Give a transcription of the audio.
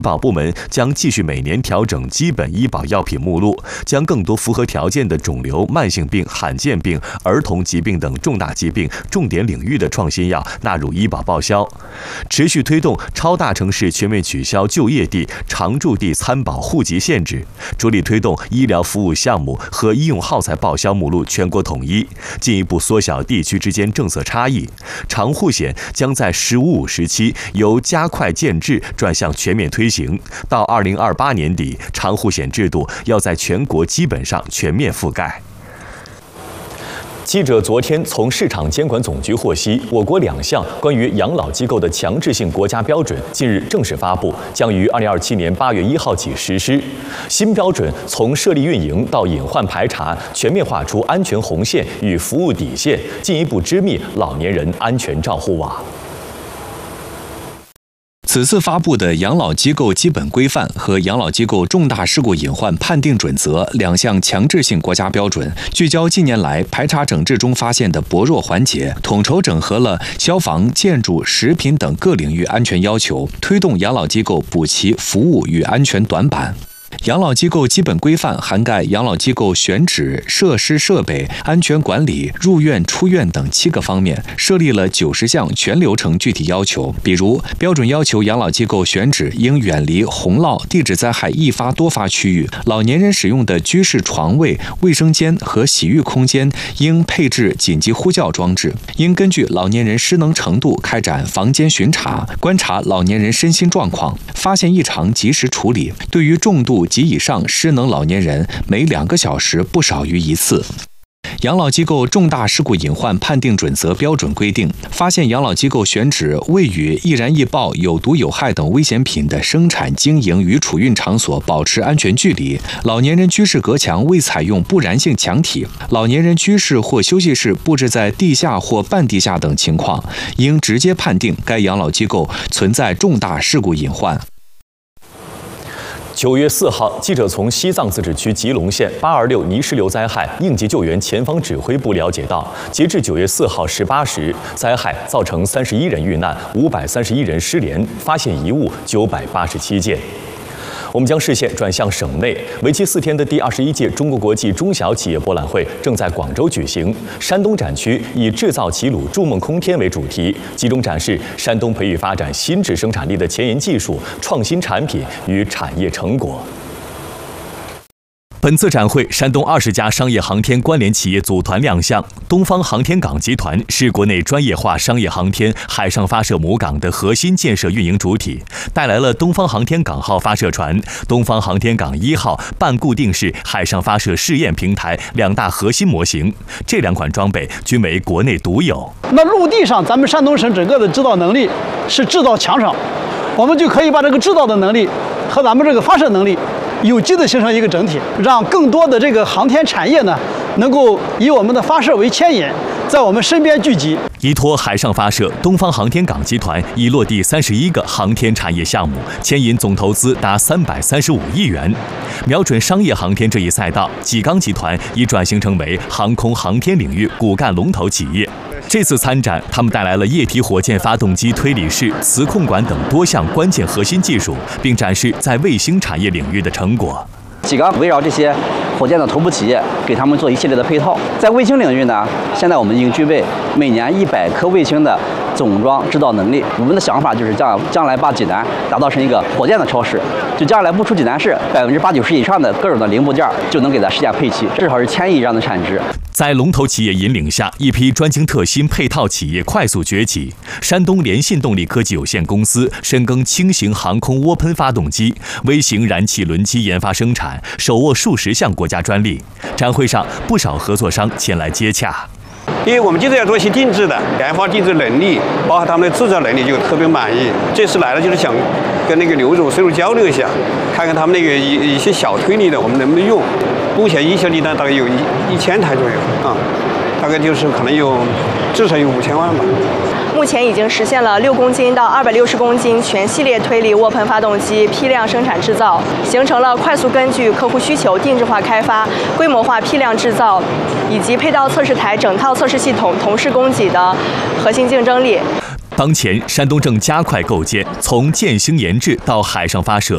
医保部门将继续每年调整基本医保药品目录，将更多符合条件的肿瘤、慢性病、罕见病、儿童疾病等重大疾病重点领域的创新药纳入医保报销，持续推动超大城市全面取消就业地、常住地参保户籍限制，着力推动医疗服务项目和医用耗材报销目录全国统一，进一步缩小地区之间政策差异。长护险将在“15-5”时期由加快建制转向全面推行，到2028年底，长护险制度要在全国基本上全面覆盖。记者昨天从市场监管总局获悉，我国2项关于养老机构的强制性国家标准近日正式发布，将于2027年8月1号起实施。新标准从设立运营到隐患排查，全面划出安全红线与服务底线，进一步织密老年人安全照护网。 此次发布的养老机构基本规范和养老机构重大事故隐患判定准则2项强制性国家标准，聚焦近年来排查整治中发现的薄弱环节，统筹整合了消防、建筑、食品等各领域安全要求，推动养老机构补齐服务与安全短板。养老机构基本规范涵盖养老机构选址、设施设备、安全管理、入院出院等7个方面，设立了90项全流程具体要求。比如，标准要求养老机构选址应远离洪涝、地质灾害易发多发区域，老年人使用的居室床位、卫生间和洗浴空间应配置紧急呼叫装置，应根据老年人失能程度开展房间巡查，观察老年人身心状况，发现异常及时处理。对于重度及以上失能老年人，每2个小时不少于1次。养老机构重大事故隐患判定准则标准规定，发现养老机构选址未与易燃易爆、有毒有害等危险品的生产、经营与储运场所保持安全距离，老年人居室隔墙未采用不燃性墙体，老年人居室或休息室布置在地下或半地下等情况，应直接判定该养老机构存在重大事故隐患。 9月4号，记者从西藏自治区吉隆县826泥石流灾害应急救援前方指挥部了解到，截至9月4号18时，灾害造成31人遇难，531人失联，发现遗物987件。我们将视线转向省内，为期4天的第21届中国国际中小企业博览会正在广州举行。山东展区以制造齐鲁，筑梦空天为主题，集中展示山东培育发展新质生产力的前沿技术、创新产品与产业成果。本次展会，山东20家商业航天关联企业组团亮相。东方航天港集团是国内专业化商业航天海上发射母港的核心建设运营主体，带来了东方航天港号发射船、东方航天港1号半固定式海上发射试验平台2大核心模型。这2款装备均为国内独有。 那陆地上，咱们山东省整个的制造能力是制造强省，我们就可以把这个制造的能力和咱们这个发射能力有机的形成一个整体，让更多的这个航天产业呢，能够以我们的发射为牵引，在我们身边聚集。 依托海上发射，东方航天港集团已落地31个航天产业项目，牵引总投资达335亿元。瞄准商业航天这一赛道，济钢集团已转型成为航空航天领域骨干龙头企业。这次参展，他们带来了液体火箭发动机推理式、磁控管等多项关键核心技术，并展示在卫星产业领域的成果。 济钢围绕这些火箭的头部企业，给他们做一系列的配套。在卫星领域呢，现在我们已经具备每年100颗卫星的总装制造能力。我们的想法就是将来把济南打造成一个火箭的超市，就将来不出济南市，80%-90%以上的各种的零部件就能给它实现配齐，至少是1000亿这样的产值。 在龙头企业引领下，一批专精特新配套企业快速崛起。山东联信动力科技有限公司深耕轻型航空涡喷发动机、微型燃气轮机研发生产，手握数十项国家专利。展会上，不少合作商前来接洽。 因为我们就是要做一些定制的，研发定制能力，包括他们的制造能力就特别满意。这次来了就是想跟那个刘总深入交流一下，看看他们那个一些小推力的我们能不能用。目前一销订单大概有1000台左右啊，大概就是可能至少有5000万吧。 目前已经实现了6公斤到260公斤全系列推力涡喷发动机批量生产制造，形成了快速根据客户需求定制化开发、规模化批量制造以及配套测试台整套测试系统同时供给的核心竞争力。 当前，山东正加快构建从建星研制到海上发射